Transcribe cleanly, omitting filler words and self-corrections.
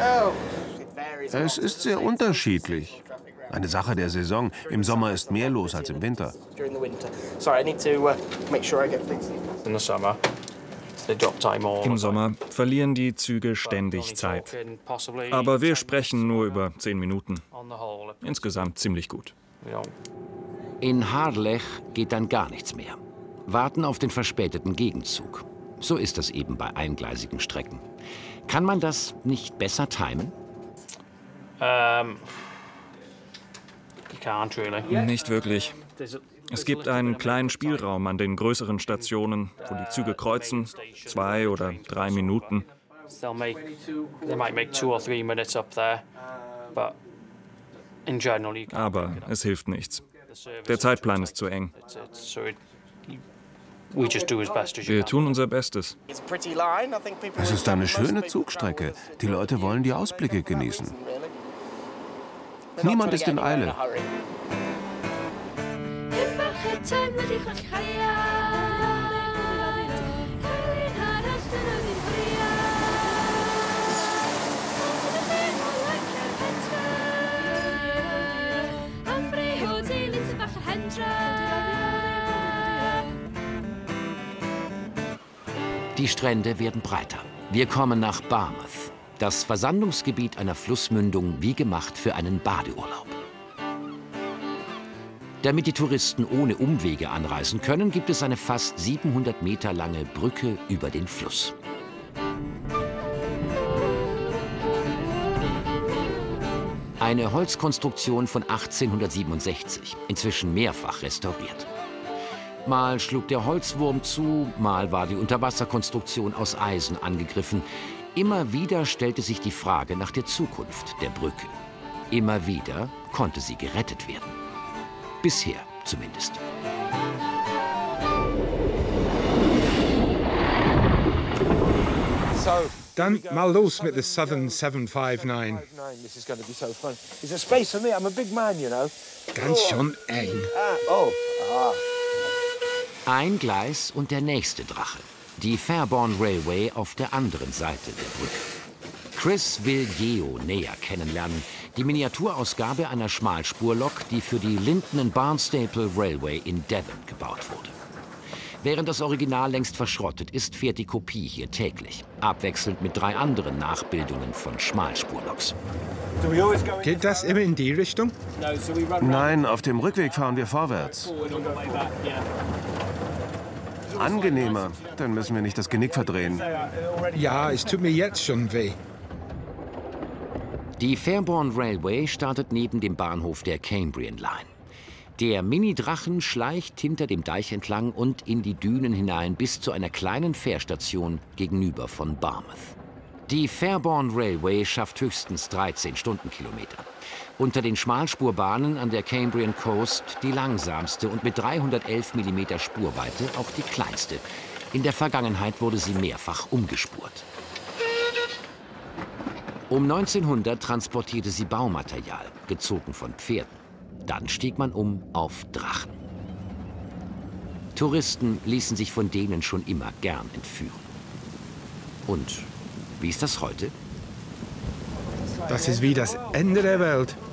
Es ist sehr unterschiedlich. Eine Sache der Saison. Im Sommer ist mehr los als im Winter. Im Sommer verlieren die Züge ständig Zeit. Aber wir sprechen nur über 10 Minuten. Insgesamt ziemlich gut. In Harlech geht dann gar nichts mehr. Warten auf den verspäteten Gegenzug. So ist das eben bei eingleisigen Strecken. Kann man das nicht besser timen? Nicht wirklich. Es gibt einen kleinen Spielraum an den größeren Stationen, wo die Züge kreuzen, 2 oder 3 Minuten. Aber es hilft nichts. Der Zeitplan ist zu eng. Wir tun unser Bestes. Es ist eine schöne Zugstrecke. Die Leute wollen die Ausblicke genießen. Niemand ist in Eile. Die Strände werden breiter. Wir kommen nach Barmouth, das Versandungsgebiet einer Flussmündung wie gemacht für einen Badeurlaub. Damit die Touristen ohne Umwege anreisen können, gibt es eine fast 700 Meter lange Brücke über den Fluss. Eine Holzkonstruktion von 1867, inzwischen mehrfach restauriert. Mal schlug der Holzwurm zu, mal war die Unterwasserkonstruktion aus Eisen angegriffen. Immer wieder stellte sich die Frage nach der Zukunft der Brücke. Immer wieder konnte sie gerettet werden. Bisher zumindest. Dann mal los mit der Southern 759. Ganz schön eng. Ein Gleis und der nächste Drache. Die Fairborn Railway auf der anderen Seite der Brücke. Chris will Geo näher kennenlernen. Die Miniaturausgabe einer Schmalspurlok, die für die Lyndon & Barnstaple Railway in Devon gebaut wurde. Während das Original längst verschrottet ist, fährt die Kopie hier täglich. Abwechselnd mit 3 anderen Nachbildungen von Schmalspurloks. Geht das immer in die Richtung? Nein, auf dem Rückweg fahren wir vorwärts. Angenehmer, dann müssen wir nicht das Genick verdrehen. Ja, es tut mir jetzt schon weh. Die Fairborn Railway startet neben dem Bahnhof der Cambrian Line. Der Mini-Drachen schleicht hinter dem Deich entlang und in die Dünen hinein bis zu einer kleinen Fährstation gegenüber von Barmouth. Die Fairborn Railway schafft höchstens 13 Stundenkilometer. Unter den Schmalspurbahnen an der Cambrian Coast die langsamste und mit 311 mm Spurweite auch die kleinste. In der Vergangenheit wurde sie mehrfach umgespurt. Um 1900 transportierte sie Baumaterial, gezogen von Pferden. Dann stieg man um auf Drachen. Touristen ließen sich von denen schon immer gern entführen. Und wie ist das heute? Das ist wie das Ende der Welt.